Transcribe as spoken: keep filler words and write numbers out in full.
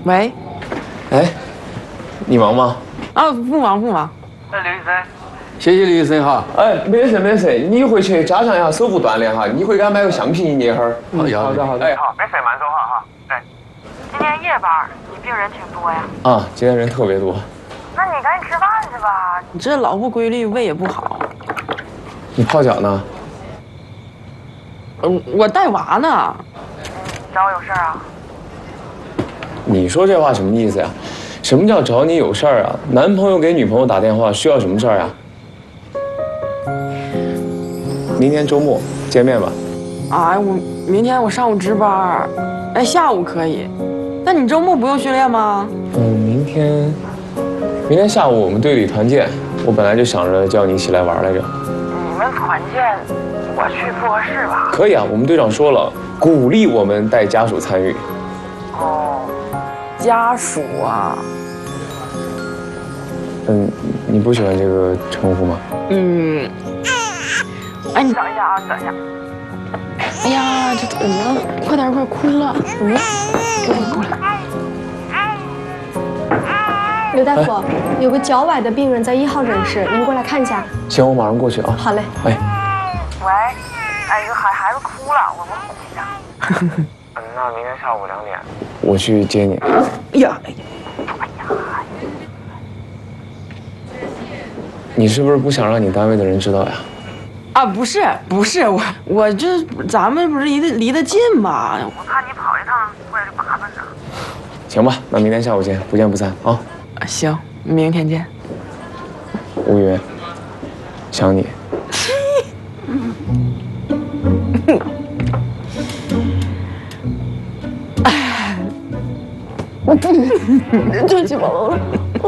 喂， 哎，你忙吗？ 啊，不忙不忙。 哎，刘医生， 谢谢刘医生哈。哎，没事没事，你回去加强一下手部锻炼哈。你回给俺买个橡皮捏会儿。 好，好的好的。 哎，好，没事，慢走哈哈。哎，今天夜班，你病人挺多呀？ 啊，今天人特别多。 那你赶紧吃饭去吧。 你这老不规律，胃也不好。 你泡脚呢？ 嗯，我带娃呢。 你找我有事儿啊？ 你说这话什么意思呀？什么叫找你有事儿啊？男朋友给女朋友打电话需要什么事儿啊？明天周末见面吧。 哎，我明天我上午值班，哎，下午可以。那你周末不用训练吗？ 嗯，明天，明天下午我们队里团建，我本来就想着叫你一起来玩来着。 你们团建，我去不合适吧？ 可以啊，我们队长说了，鼓励我们带家属参与。 哦， 家属啊。 嗯，你不喜欢这个称呼吗？ 嗯。哎，你等一下啊，等一下。 哎呀，这怎么了？快点，快哭了！怎么了？过来，过来。 刘大夫，有个脚崴的病人在一号诊室，您过来看一下。 行，我马上过去啊。 好嘞。 哎。 喂，哎，这孩孩子哭了，我我哄一下。嗯，那明天下午两点。 我去接你。 哎呀，哎呀， 哎呀。 你是不是不想让你单位的人知道呀？ 啊，不是不是，我我这咱们不是离得离得近吗？ 我怕你跑一趟过来就麻烦呢。 行吧，那明天下午见，不见不散啊。 行，明天见。 吴云，想你。 这鸡巴了。